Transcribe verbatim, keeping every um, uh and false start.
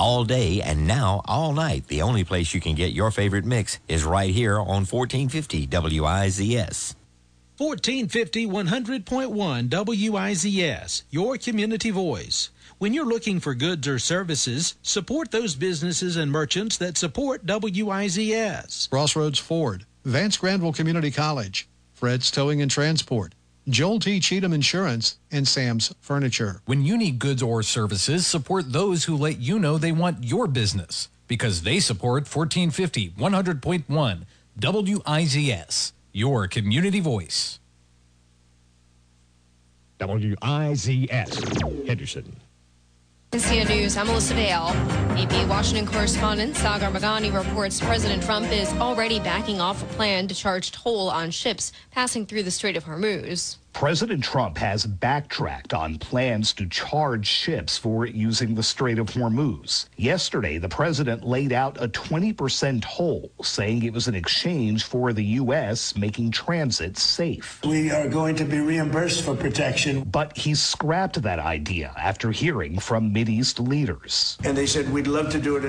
all day and now all night. The only place you can get your favorite mix is right here on fourteen fifty W I Z S. fourteen fifty, one hundred point one W I Z S, your community voice. When you're looking for goods or services, support those businesses and merchants that support W I Z S. Crossroads Ford, Vance Granville Community College, Fred's Towing and Transport, Joel T. Cheatham Insurance, and Sam's Furniture. When you need goods or services, support those who let you know they want your business, because they support fourteen fifty, one hundred point one W I Z S, your community voice. W I Z S, Henderson. N C N News, I'm Melissa Dale. A P Washington correspondent Sagar Magani reports President Trump is already backing off a plan to charge toll on ships passing through the Strait of Hormuz. President Trump has backtracked on plans to charge ships for using the Strait of Hormuz. Yesterday, the president laid out a twenty percent toll, saying it was an exchange for the U S making transit safe. We are going to be reimbursed for protection. But he scrapped that idea after hearing from Mideast leaders. And they said, we'd love to do it